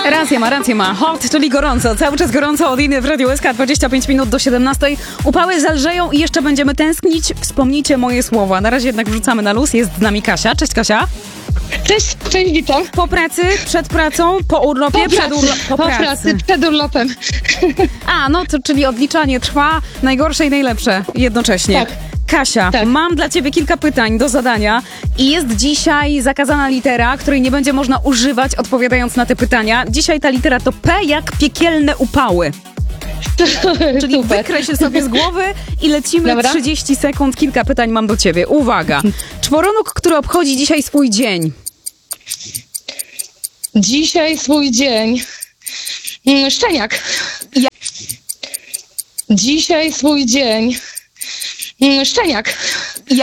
Rację ma. Hot, czyli gorąco. Cały czas gorąco od Iny w Radiu SK, 25 minut do 17. Upały zelżeją i jeszcze będziemy tęsknić. Wspomnijcie moje słowa. Na razie jednak wrzucamy na luz. Jest z nami Kasia. Cześć, Kasia. Cześć, witam. Po pracy, przed pracą, po urlopie, Po pracy, przed urlopem. A, no to czyli odliczanie trwa, najgorsze i najlepsze jednocześnie. Tak. Kasia, Tak. mam dla ciebie kilka pytań do zadania i jest dzisiaj zakazana litera, której nie będzie można używać odpowiadając na te pytania. Dzisiaj ta litera to P jak piekielne upały. Czyli Super. wykreśl sobie z głowy i lecimy. Dobra. 30 sekund, kilka pytań mam do ciebie. Uwaga. Czworonóg, który obchodzi dzisiaj swój dzień. Dzisiaj swój dzień. Szczeniak. Ja- Dzisiaj swój dzień. Szczeniak.